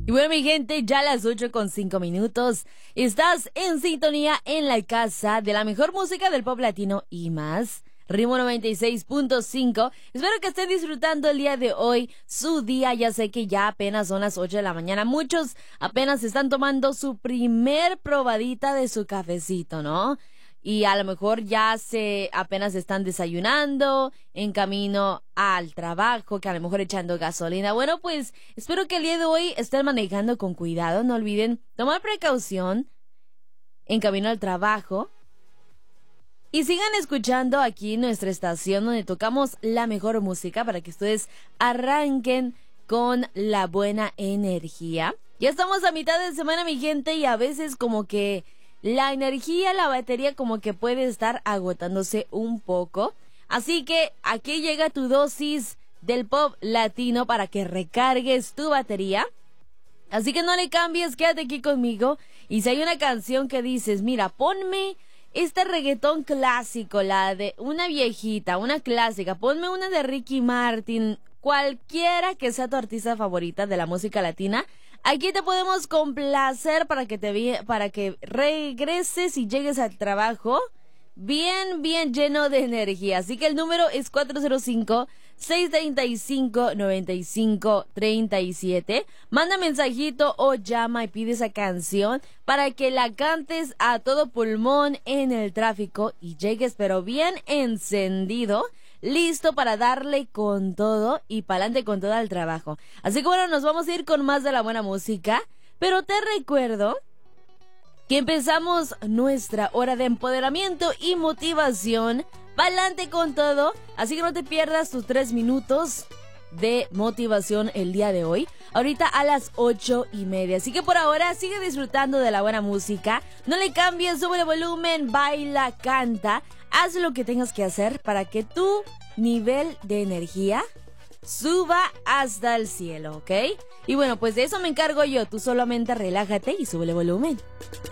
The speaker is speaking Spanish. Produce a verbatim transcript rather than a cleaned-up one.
Y bueno, mi gente, ya a las ocho con cinco minutos. Estás en sintonía en la casa de la mejor música del pop latino y más. Ritmo noventa y seis punto cinco. Espero que estén disfrutando el día de hoy, su día. Ya sé que ya apenas son las ocho de la mañana. Muchos apenas están tomando su primer probadita de su cafecito, ¿no? Y a lo mejor ya se apenas están desayunando, en camino al trabajo, que a lo mejor echando gasolina. Bueno, pues espero que el día de hoy estén manejando con cuidado. No olviden tomar precaución en camino al trabajo. Y sigan escuchando aquí nuestra estación donde tocamos la mejor música para que ustedes arranquen con la buena energía. Ya estamos a mitad de semana, mi gente, y a veces como que la energía, la batería como que puede estar agotándose un poco. Así que aquí llega tu dosis del pop latino para que recargues tu batería. Así que no le cambies, quédate aquí conmigo. Y si hay una canción que dices, mira, ponme este reggaetón clásico, la de una viejita, una clásica, ponme una de Ricky Martin, cualquiera que sea tu artista favorita de la música latina, aquí te podemos complacer para que te para que regreses y llegues al trabajo bien, bien lleno de energía. Así que el número es cuatro cero cinco, seis tres cinco, nueve cinco tres siete. Manda mensajito o llama y pide esa canción para que la cantes a todo pulmón en el tráfico y llegues pero bien encendido, listo para darle con todo y pa'lante con todo al trabajo. Así que bueno, nos vamos a ir con más de la buena música, pero te recuerdo que empezamos nuestra hora de empoderamiento y motivación, pa'lante con todo, así que no te pierdas tus tres minutos de motivación el día de hoy, ahorita a las ocho y media. Así que por ahora sigue disfrutando de la buena música, no le cambies, sube el volumen, baila, canta, haz lo que tengas que hacer para que tu nivel de energía suba hasta el cielo, ¿ok? Y bueno, pues de eso me encargo yo, tú solamente relájate y sube el volumen.